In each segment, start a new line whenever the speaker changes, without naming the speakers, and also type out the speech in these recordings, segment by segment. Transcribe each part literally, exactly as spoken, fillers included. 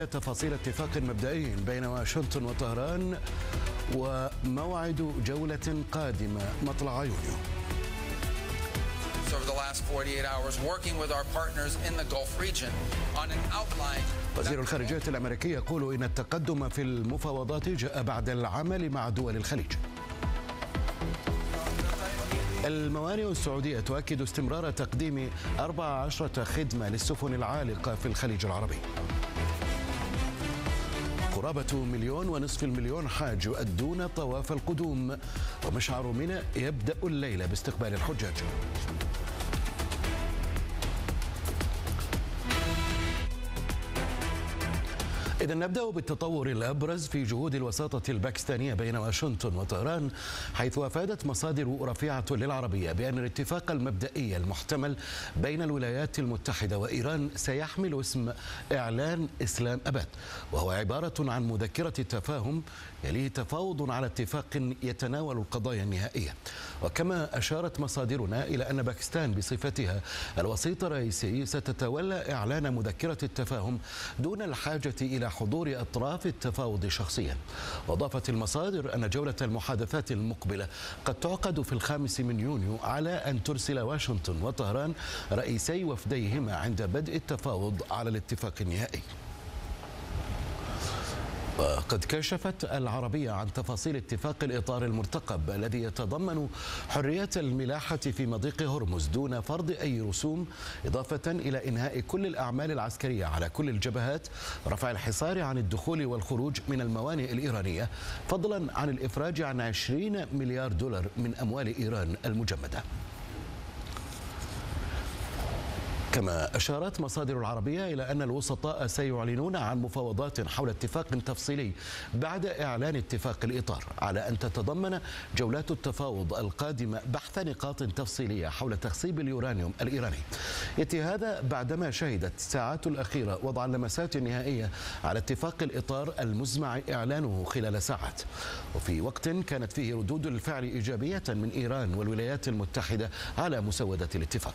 تفاصيل اتفاق مبدئي بين واشنطن وطهران وموعد جولة قادمة مطلع يونيو. وزير الخارجية الأمريكي يقول إن التقدم في المفاوضات جاء بعد العمل مع دول الخليج. الموانئ السعودية تؤكد استمرار تقديم أربع عشرة خدمة للسفن العالقة في الخليج العربي. قرابة مليون ونصف المليون حاج يؤدون طواف القدوم، ومشعر منى يبدأ الليلة باستقبال الحجاج. إذا نبدأ بالتطور الأبرز في جهود الوساطة الباكستانية بين واشنطن وطهران، حيث أفادت مصادر رفيعة للعربية بأن الاتفاق المبدئي المحتمل بين الولايات المتحدة وإيران سيحمل اسم إعلان إسلام أباد، وهو عبارة عن مذكرة تفاهم يليه تفاوض على اتفاق يتناول القضايا النهائية. وكما أشارت مصادرنا إلى أن باكستان بصفتها الوسيط الرئيسي ستتولى إعلان مذكرة التفاهم دون الحاجة إلى حضور أطراف التفاوض شخصيا. وأضافت المصادر أن جولة المحادثات المقبلة قد تعقد في الخامس من يونيو، على أن ترسل واشنطن وطهران رئيسي وفديهما عند بدء التفاوض على الاتفاق النهائي. وقد كشفت العربية عن تفاصيل اتفاق الإطار المرتقب الذي يتضمن حرية الملاحة في مضيق هرمز دون فرض أي رسوم، إضافة إلى إنهاء كل الأعمال العسكرية على كل الجبهات، رفع الحصار عن الدخول والخروج من الموانئ الإيرانية، فضلا عن الإفراج عن عشرين مليار دولار من أموال إيران المجمدة. كما أشارت مصادر العربية إلى أن الوسطاء سيعلنون عن مفاوضات حول اتفاق تفصيلي بعد إعلان اتفاق الإطار، على أن تتضمن جولات التفاوض القادمة بحث نقاط تفصيلية حول تخصيب اليورانيوم الإيراني. يأتي هذا بعدما شهدت الساعات الأخيرة وضع اللمسات النهائية على اتفاق الإطار المزمع إعلانه خلال ساعات، وفي وقت كانت فيه ردود الفعل إيجابية من إيران والولايات المتحدة على مسودة الاتفاق.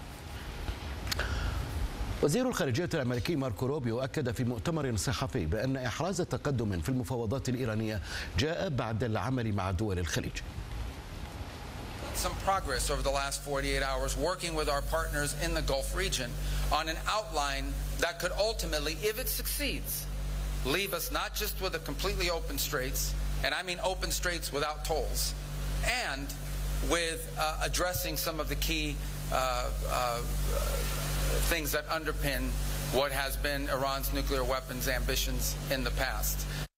وزير الخارجية الأمريكي ماركو روبيو أكد في مؤتمر صحفي بأن إحراز تقدم في المفاوضات الإيرانية جاء بعد العمل مع دول الخليج.
Some progress over the last forty-eight hours working with our partners in the Gulf region on an outline that could ultimately, if it succeeds, leave us not just with a completely open straits, and I mean open straits without tolls, and with uh, addressing some of the key uh, uh, things that underpin what has been Iran's nuclear weapons ambitions in the past.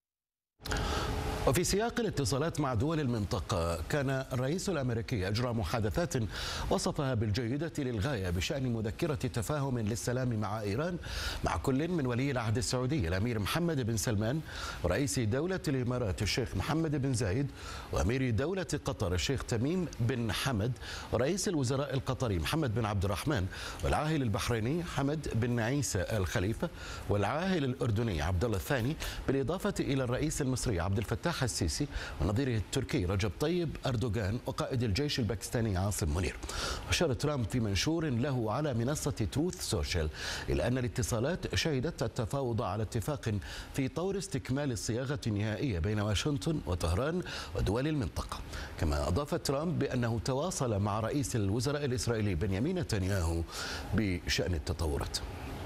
وفي سياق الاتصالات مع دول المنطقة، كان الرئيس الأمريكي أجرى محادثات وصفها بالجيدة للغاية بشأن مذكرة تفاهم للسلام مع إيران مع كل من ولي العهد السعودي الأمير محمد بن سلمان، ورئيس دولة الإمارات الشيخ محمد بن زايد، وأمير دولة قطر الشيخ تميم بن حمد، ورئيس الوزراء القطري محمد بن عبد الرحمن، والعاهل البحريني حمد بن عيسى الخليفة، والعاهل الأردني عبد الله الثاني، بالإضافة إلى الرئيس المصري عبد الفتاح السيسي ونظيره التركي رجب طيب أردوغان وقائد الجيش الباكستاني عاصم منير. أشار ترامب في منشور له على منصة تروث سوشيال إلى أن الاتصالات شهدت التفاوض على اتفاق في طور استكمال الصياغة النهائية بين واشنطن وطهران ودول المنطقة. كما أضاف ترامب بأنه تواصل مع رئيس الوزراء الإسرائيلي بنيامين نتنياهو بشأن التطورات.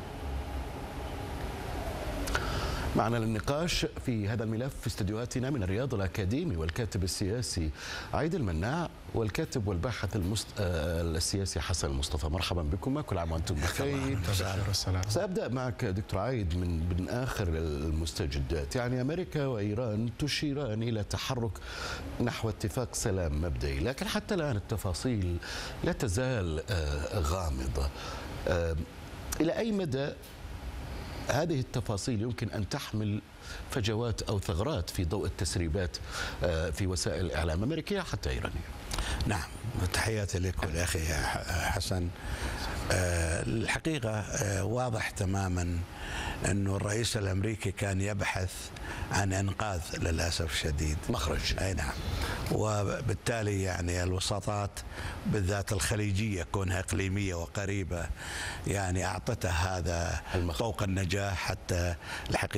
معنا للنقاش في هذا الملف في استديوهاتنا من الرياض الأكاديمي والكاتب السياسي عيد المناع، والكاتب والباحث المست... السياسي حسن المصطفى. مرحبا بكم، كل عام وانتم بخير. سأبدأ معك دكتور عايد من من آخر المستجدات. يعني أمريكا وإيران تشيران إلى تحرك نحو اتفاق سلام مبدئي، لكن حتى الآن التفاصيل لا تزال غامضة. إلى أي مدى هذه التفاصيل يمكن أن تحمل فجوات أو ثغرات في ضوء التسريبات في وسائل الإعلام الأمريكية حتى إيرانية؟
نعم، تحياتي لك والأخي حسن. الحقيقة واضح تماما أن الرئيس الأمريكي كان يبحث عن إنقاذ للأسف الشديد
مخرج.
أي نعم. وبالتالي يعني الوساطات بالذات الخليجية كونها إقليمية وقريبة يعني أعطتها هذا طوق النجاح حتى الحقيقة